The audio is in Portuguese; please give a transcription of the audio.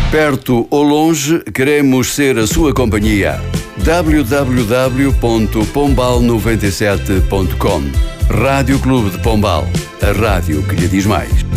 Perto ou longe, queremos ser a sua companhia. www.pombal97.com. Rádio Clube de Pombal, a rádio que lhe diz mais.